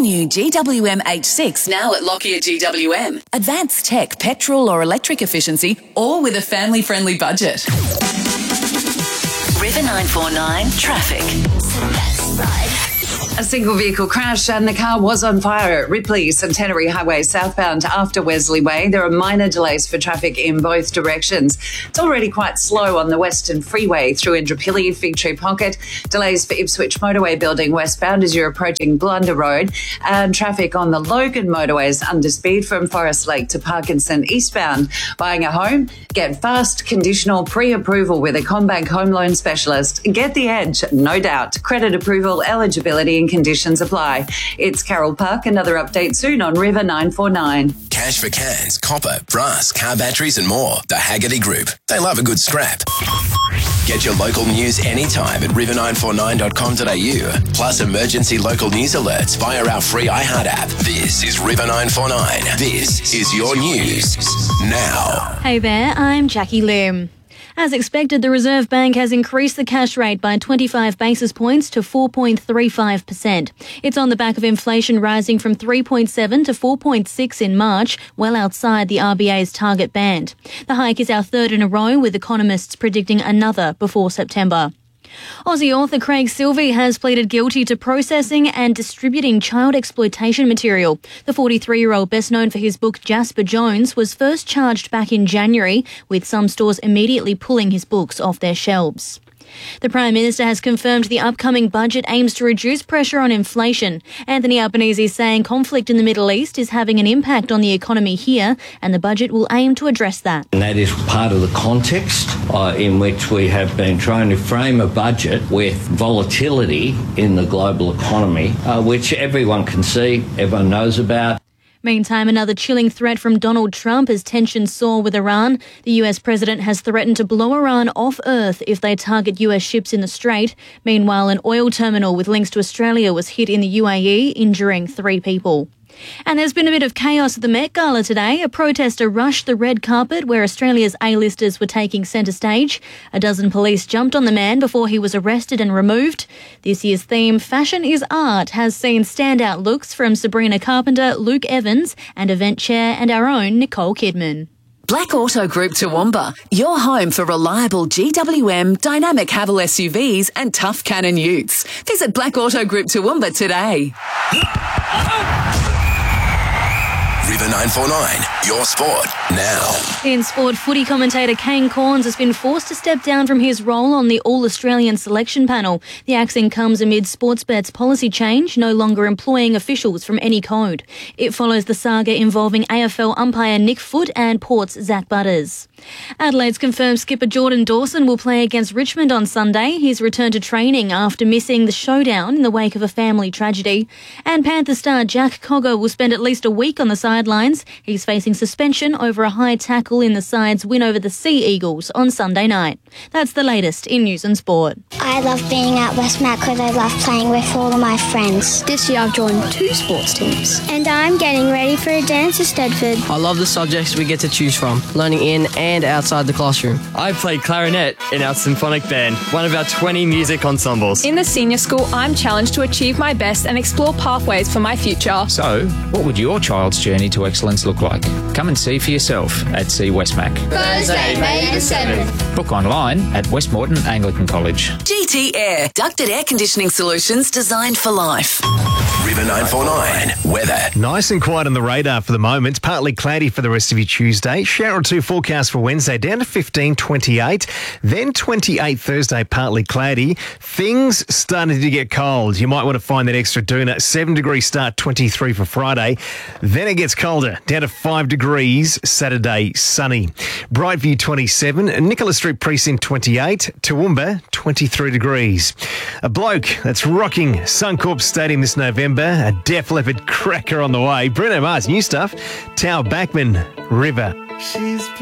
all-new GWM H6 now at Lockyer GWM. Advanced tech, petrol or electric efficiency, all with a family-friendly budget. River 949 traffic. A single vehicle crash and the car was on fire at Ripley Centenary Highway southbound after Wesley Way. There are minor delays for traffic in both directions. It's already quite slow on the Western Freeway through Indooroopilly, Fig Tree Pocket. Delays for Ipswich Motorway building westbound as you're approaching Blunder Road. And traffic on the Logan Motorway is under speed from Forest Lake to Parkinson eastbound. Buying a home? Get fast, conditional pre-approval with a CommBank home loan specialist. Get the edge, no doubt. Credit approval, eligibility and conditions apply. It's Carol Park. Another update soon on River 949. Cash for cans, copper, brass, car batteries and more. The Haggerty Group. They love a good scrap. Get your local news anytime at river949.com.au. Plus emergency local news alerts via our free iHeart app. This is River 949. This is your news now. Hey there, I'm Jackie Lim. As expected, the Reserve Bank has increased the cash rate by 25 basis points to 4.35%. It's on the back of inflation rising from 3.7 to 4.6 in March, well outside the RBA's target band. The hike is our third in a row, with economists predicting another before September. Aussie author Craig Silvey has pleaded guilty to processing and distributing child exploitation material. The 43-year-old, best known for his book Jasper Jones, was first charged back in January, with some stores immediately pulling his books off their shelves. The Prime Minister has confirmed the upcoming budget aims to reduce pressure on inflation. Anthony Albanese is saying conflict in the Middle East is having an impact on the economy here, and the budget will aim to address that. And that is part of the context in which we have been trying to frame a budget with volatility in the global economy, which everyone can see, everyone knows about. Meantime, another chilling threat from Donald Trump as tensions soar with Iran. The US president has threatened to blow Iran off Earth if they target US ships in the Strait. Meanwhile, an oil terminal with links to Australia was hit in the UAE, injuring 3 people. And there's been a bit of chaos at the Met Gala today. A protester rushed the red carpet where Australia's A-listers were taking centre stage. A dozen police jumped on the man before he was arrested and removed. This year's theme, Fashion is Art, has seen standout looks from Sabrina Carpenter, Luke Evans and event chair and our own Nicole Kidman. Black Auto Group Toowoomba, your home for reliable GWM, dynamic Haval SUVs and tough Cannon utes. Visit Black Auto Group Toowoomba today. River 949, your sport now. In sport, footy commentator Kane Cornes has been forced to step down from his role on the All-Australian selection panel. The axing comes amid Sportsbet's policy change, no longer employing officials from any code. It follows the saga involving AFL umpire Nick Foote and Port's Zach Butters. Adelaide's confirmed skipper Jordan Dawson will play against Richmond on Sunday. He's returned to training after missing the showdown in the wake of a family tragedy. And Panther star Jack Cogger will spend at least a week on the sidelines. He's facing suspension over a high tackle in the side's win over the Sea Eagles on Sunday night. That's the latest in news and sport. I love being at Westmac because I love playing with all of my friends. This year I've joined 2 sports teams. And I'm getting ready for a dance at Stedford. I love the subjects we get to choose from, learning in and outside the classroom. I played clarinet in our symphonic band, one of our 20 music ensembles. In the senior school, I'm challenged to achieve my best and explore pathways for my future. So, what would your child's journey to excellence look like? Come and see for yourself at See Westmac. Thursday, May the 7th. Book online at Westmoreton Anglican College. GT Air, ducted air conditioning solutions designed for life. River 949, weather. Nice and quiet on the radar for the moment. Partly cloudy for the rest of your Tuesday. Shower or 2 forecast for Wednesday, down to 15, 28. Then 28 Thursday, partly cloudy. Things starting to get cold. You might want to find that extra doona. 7 degrees start, 23 for Friday. Then it gets colder, down to 5 degrees. Saturday, sunny. Brightview 27, Nicholas Street Precinct 28, Toowoomba 23 degrees. A bloke that's rocking Suncorp Stadium this November, a Def Leppard cracker on the way. Bruno Mars, new stuff, Tao Backman, River.